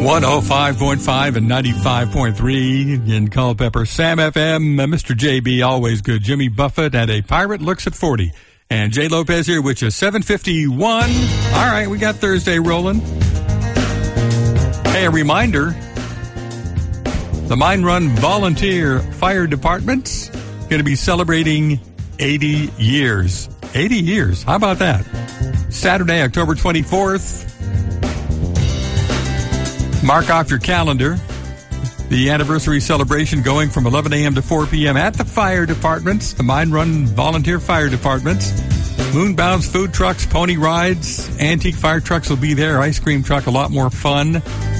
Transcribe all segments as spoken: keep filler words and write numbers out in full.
one oh five point five and ninety-five point three in Culpeper. Sam F M, Mister J B, always good. Jimmy Buffett and A Pirate Looks at forty. And Jay Lopez here, which is seven fifty-one. All right, we got Thursday rolling. Hey, a reminder, the Mine Run Volunteer Fire Department's going to be celebrating eighty years. eighty years, how about that? Saturday, October twenty-fourth. Mark off your calendar. The anniversary celebration going from eleven a.m. to four p.m. at the fire departments, the Mine Run Volunteer Fire Departments. Moonbound's food trucks, pony rides, antique fire trucks will be there, ice cream truck, a lot more fun.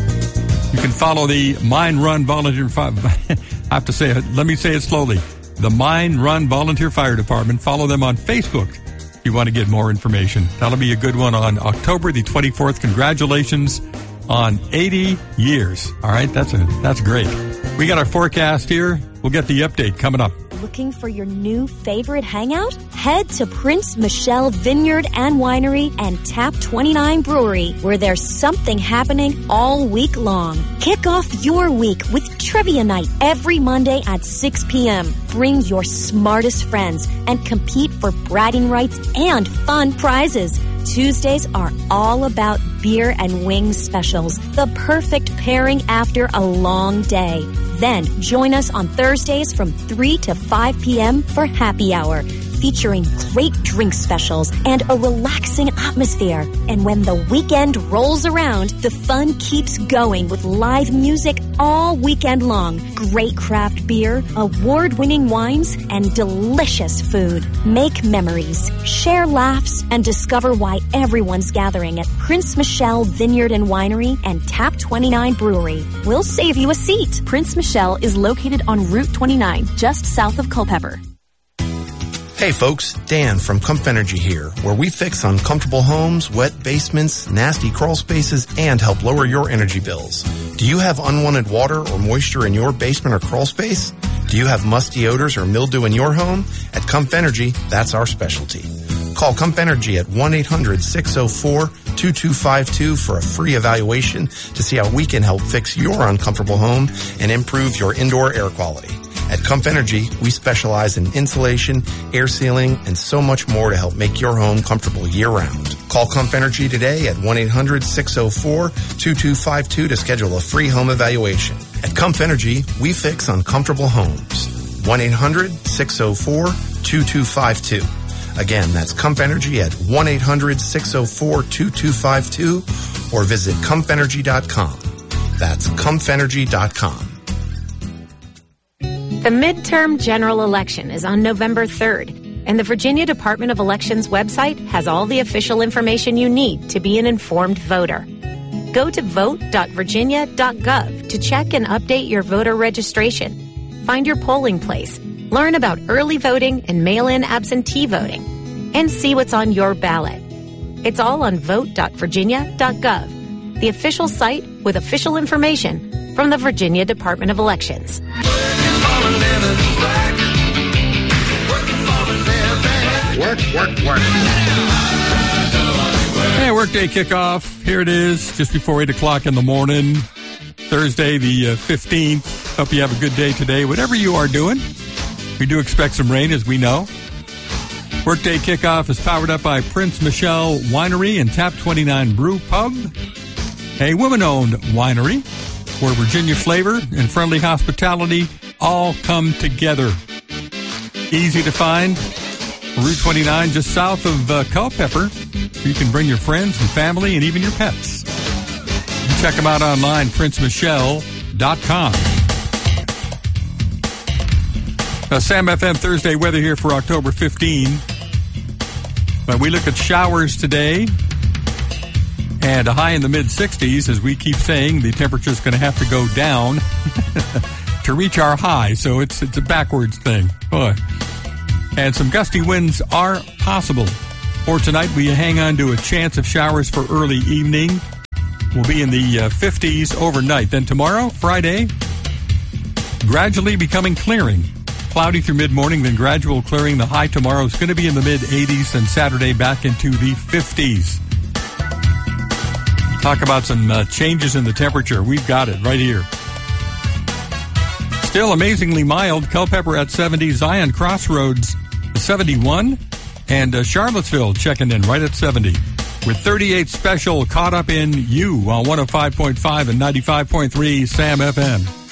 You can follow the Mine Run Volunteer Fire... I have to say it. Let me say it slowly. The Mine Run Volunteer Fire Department. Follow them on Facebook if you want to get more information. That'll be a good one on October the twenty-fourth. Congratulations on eighty years. All right, that's a that's great. We got our forecast here. We'll get the update coming up. Looking for your new favorite hangout? Head to Prince Michelle Vineyard and Winery and Tap twenty-nine Brewery, where there's something happening all week long. Kick off your week with Trivia Night every Monday at six p.m. Bring your smartest friends and compete for bragging rights and fun prizes. Tuesdays are all about beer and wings specials, the perfect pairing after a long day. Then join us on Thursdays from three to five p.m. for happy hour, featuring great drink specials and a relaxing atmosphere. And when the weekend rolls around, the fun keeps going with live music all weekend long, great craft beer, award-winning wines, and delicious food. Make memories, share laughs, and discover why everyone's gathering at Prince Michelle Vineyard and Winery and Tap twenty-nine Brewery. We'll save you a seat. Prince Michelle is located on Route twenty-nine, just south of Culpeper. Hey folks, Dan from Comf Energy here, where we fix uncomfortable homes, wet basements, nasty crawl spaces, and help lower your energy bills. Do you have unwanted water or moisture in your basement or crawl space? Do you have musty odors or mildew in your home? At Comf Energy, that's our specialty. Call Comf Energy at one eight hundred six oh four two two five two for a free evaluation to see how we can help fix your uncomfortable home and improve your indoor air quality. At Comf Energy, we specialize in insulation, air sealing, and so much more to help make your home comfortable year-round. Call Comf Energy today at one eight hundred six oh four two two five two to schedule a free home evaluation. At Comf Energy, we fix uncomfortable homes. one eight hundred six oh four two two five two. Again, that's Comf Energy at one eight hundred six oh four two two five two or visit comf energy dot com. That's comf energy dot com. The midterm general election is on November third, and the Virginia Department of Elections website has all the official information you need to be an informed voter. Go to vote dot virginia dot gov to check and update your voter registration. Find your polling place, learn about early voting and mail-in absentee voting, and see what's on your ballot. It's all on vote dot virginia dot gov, the official site with official information from the Virginia Department of Elections. Work, work, work. Hey, workday kickoff. Here it is, just before eight o'clock in the morning. Thursday, the uh, fifteenth. Hope you have a good day today, whatever you are doing. We do expect some rain, as we know. Workday kickoff is powered up by Prince Michelle Winery and Tap twenty-nine Brew Pub, a woman-owned winery where Virginia flavor and friendly hospitality all come together. Easy to find. Route twenty-nine, just south of uh, Culpeper. You can bring your friends and family and even your pets. You check them out online, prince michelle dot com. Now, Sam F M Thursday weather here for October fifteenth. But we look at showers today and a high in the mid-sixties. As we keep saying, the temperature is going to have to go down to reach our high. So it's it's a backwards thing. Boy. And some gusty winds are possible. For tonight, we hang on to a chance of showers for early evening. We'll be in the uh, fifties overnight. Then tomorrow, Friday, gradually becoming clearing. Cloudy through mid-morning, then gradual clearing. The high tomorrow is going to be in the mid-eighties, and Saturday back into the fifties. Talk about some uh, changes in the temperature. We've got it right here. Still amazingly mild. Culpeper at seventy. Zion Crossroads seventy-one. And uh, Charlottesville checking in right at seventy. With thirty-eight special caught up in you on one oh five point five and ninety-five point three Sam F M.